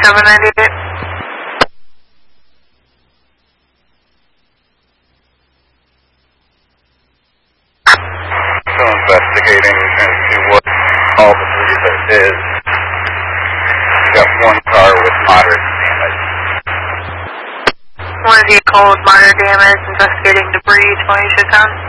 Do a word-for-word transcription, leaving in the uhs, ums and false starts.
seven ninety-eight. Still investigating and see what all the debris there is. We got one car with moderate damage. One vehicle with minor damage, investigating debris, twenty-two ten.